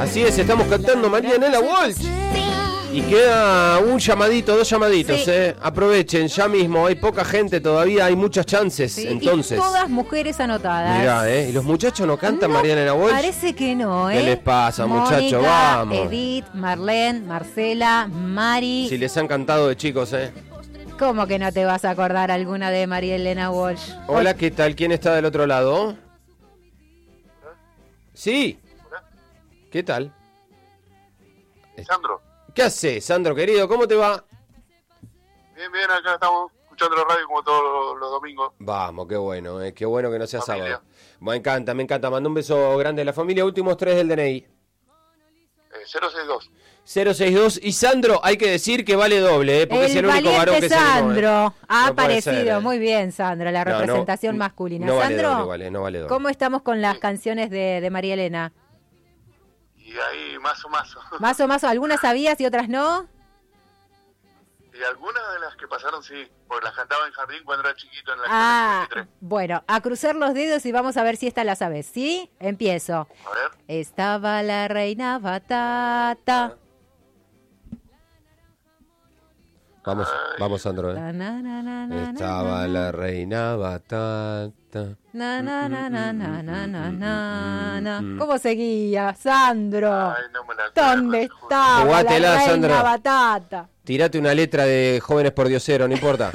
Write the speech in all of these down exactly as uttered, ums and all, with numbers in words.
Así es, estamos cantando Marianela Walsh. Y queda un llamadito, dos llamaditos, sí. eh. Aprovechen, ya mismo, hay poca gente todavía, hay muchas chances, sí, entonces. Y todas mujeres anotadas. Mirá, ¿eh? ¿Y los muchachos no cantan no, Marianela Walsh? Parece que no, ¿eh? ¿Qué les pasa, Mónica, muchachos? Vamos. Edith, Marlene, Marcela, Mari. Si les han cantado de chicos, ¿eh? ¿Cómo que no te vas a acordar alguna de Marianela Walsh? Hola, ¿qué tal? ¿Quién está del otro lado? Sí. ¿Qué tal? Sandro. ¿Qué haces, Sandro, querido? ¿Cómo te va? Bien, bien, acá estamos escuchando la radio como todos los, los domingos. Vamos, qué bueno, eh, qué bueno que no sea Familia. sábado. Me encanta, me encanta. Mando un beso grande a la familia. Últimos tres del D N I. Eh, cero seis dos. cero seis dos. Y Sandro, hay que decir que vale doble, eh, porque el es el único varón que Sandro seguimos, eh. ha No puede aparecido. ser, eh. Muy bien, Sandro, la No, representación no, masculina. No vale Sandro, doble, vale, no vale doble. ¿cómo estamos con las canciones de, de María Elena? Y ahí, mazo, mazo. Más o más, algunas sabías y otras no. Y algunas de las que pasaron, sí, porque las cantaba en jardín cuando era chiquito en la Ah, escuela. bueno, a cruzar los dedos y vamos a ver si esta la sabes, ¿sí? Empiezo. A ver. Estaba la reina Batata. Vamos, Ay. vamos, Sandro. Na, Eh. na, na, na, na, Estaba na, la reina Batata. na, na, na, na, na, na, na, na, na. ¿Cómo seguía, Sandro? Ay, no me la acuerdo. ¿Dónde estaba Jugátela, la reina Sandro. Batata? Tirate una letra de Jóvenes por Diosero, no importa.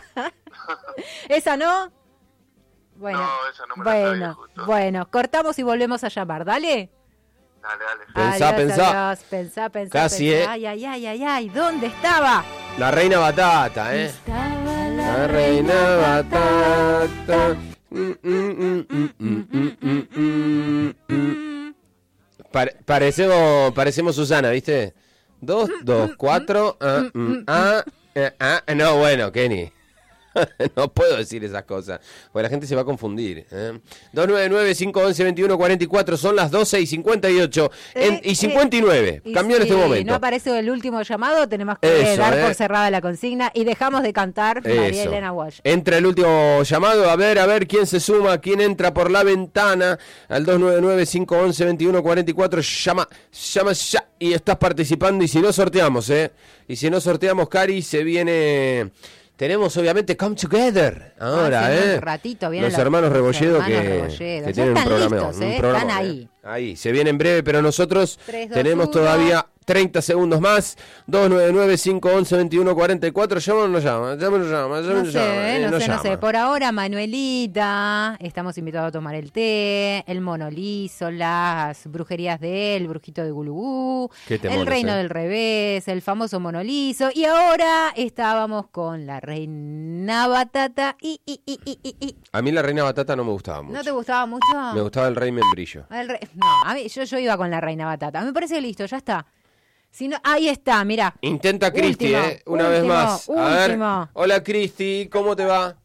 ¿Esa no? Bueno, No, esa no me la sabía bueno, justo. bueno, cortamos y volvemos a llamar, ¿dale? Dale, dale. Pensá, Adiós, pensá. adiós, pensá, pensá, Casi, pensá. ¿eh? Ay, ay, ay, ay, ay, ¿dónde estaba? La reina Batata, ¿eh? Estaba La reina Batata. Mm, mm, mm, mm, mm, mm, mm, mm. Pare- parecemos, parecemos Susana, ¿viste? Dos, dos, cuatro. Ah, mm, ah, eh, ah. No, bueno, Kenny. No puedo decir esas cosas, porque la gente se va a confundir. ¿eh? dos nueve nueve, cinco uno uno, dos uno cuatro cuatro, son las doce y cincuenta y ocho en, Eh, y cincuenta y nueve. Y Cambió en si este momento. no aparece el último llamado, tenemos que Eso, dar eh. por cerrada la consigna y dejamos de cantar María Eso. Elena Walsh. Entra el último llamado, a ver, a ver quién se suma, quién entra por la ventana al dos nueve nueve, cinco uno uno, dos uno cuatro cuatro. Llama, llama ya y estás participando. Y si no sorteamos, ¿eh? Y si no sorteamos, Cari, se viene. Tenemos obviamente Come Together ahora, Ah, sí, ¿eh? un ratito vienen los los- hermanos los Rebolledo hermanos que, Rebolledo. que Ya tienen un están programa, listos, un ¿eh? programa, Están ¿eh? ahí. Ahí, se viene en breve, pero nosotros tres, dos, tenemos uno. todavía treinta segundos más. dos nueve nueve, cinco uno uno, dos uno cuatro cuatro. Llama o no llama, llama o no llama, llama o No no sé, llama, eh, no, no sé, no sé. llama. Por ahora, Manuelita, estamos invitados a tomar el té, el mono liso, las brujerías de él, brujito de Gulugú, Qué temones, el reino eh. del revés, el famoso mono liso. Y ahora estábamos con la reina Batata y, y, y, y, y, y. A mí la reina Batata no me gustaba mucho. ¿No te gustaba mucho? Me gustaba el rey membrillo. El re- No, a mí, yo, yo iba con la reina Batata. Me parece que listo, ya está. Si no, ahí está, mira. Intenta Cristi, Último, eh, una vez último, más. A ver. último. Hola Cristi, ¿cómo te va?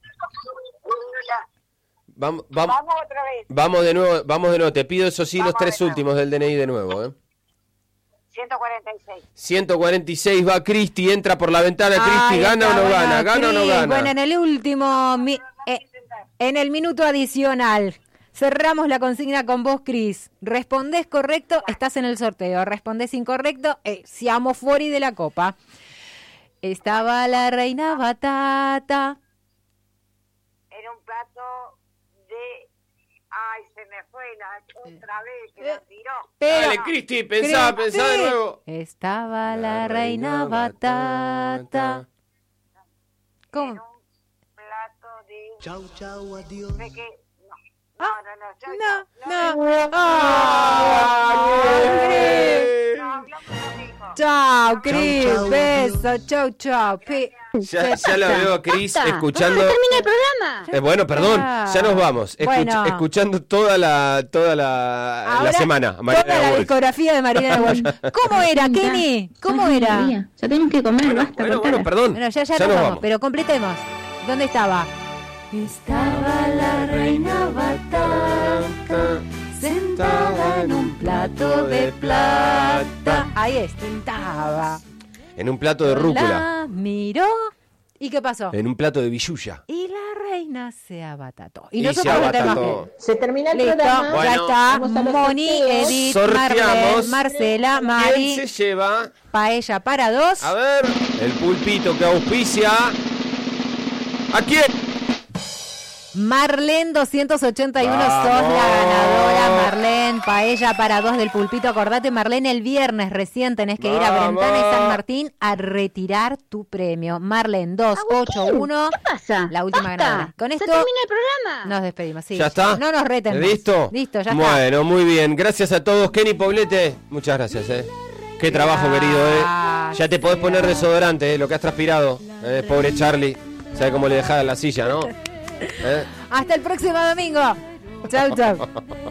Vamos, vamos, Vamos otra vez. vamos de nuevo, vamos de nuevo. Te pido eso sí, los Vamos tres de nuevo. últimos del D N I de nuevo, eh. ciento cuarenta y seis. ciento cuarenta y seis va Cristi, entra por la ventana. Cristi, Ahí ¿gana está, o no bueno, gana? ¿Gana o no Cris. gana? Bueno, en el último, mi- eh, en el minuto adicional, cerramos la consigna con vos, Cris. Respondés correcto, estás en el sorteo. Respondés incorrecto, eh, siamo fuori de la copa. Estaba la reina Batata. En un plato de... Ay, se me fue la otra vez que la tiró. Pero- Dale, Cristi, pensá, Cristi. pensá de nuevo. Estaba la, reina Batata. En ¿Cómo? un plato de... Chau, chau, adiós. de que... No, no, no, no. chau, No, chau, no. ¡Ah, Cris! No, hablamos lo mismo. Chao, Cris. Chau, chau, Beso. Chau, chau. Pi- Ya, ya la veo a Cris Basta. escuchando. Termina el programa. Eh, bueno, perdón, ya nos vamos. Escuch- Bueno. Escuchando toda la toda la, la Ahora, semana. toda Mariana la Walsh. discografía de Mariana Walsh. ¿Cómo era, Kenny? ¿Cómo Ay, era? María, ya tenemos que comer, basta, Bueno, cortala. bueno, perdón. Bueno, ya, ya, Ya nos nos vamos, vamos. pero completemos. ¿Dónde estaba? Estaba la reina Batata sentada en un plato de plata. Ahí estaba. En un plato de rúcula. La miró. ¿Y qué pasó? En un plato de billulla. Y la reina se abatató. Y, Y nosotros se lo tenemos abatató. que- Se termina el Listo, programa. ya Bueno. está. Vamos a los Moni, sorteos. Edith, Sorteamos. Marlene, Marcela, ¿Quién Mari, se lleva? paella para dos. A ver, el pulpito que auspicia. ¿A quién? Marlene doscientos ochenta y uno, sos Vamos. la ganadora. Marlene, paella para dos del pulpito. Acordate, Marlene, el viernes recién tenés que ir a Vamos. Brentana y San Martín a retirar tu premio. Marlene dos ocho uno, ¿Qué pasa? la última Basta. ganadora. Con Se esto termina el programa. nos despedimos. Sí, ¿Ya está? No nos reten más. ¿Listo? Listo, ya está. Bueno, muy bien. Gracias a todos. Kenny Poblete, muchas gracias, ¿eh? Qué trabajo, querido, ¿eh? Ya te podés poner desodorante, ¿eh? Lo que has transpirado. ¿eh? Pobre Charlie. ¿Sabe cómo le dejaba la silla, no? ¿Eh? Hasta el próximo domingo. Chau, chau.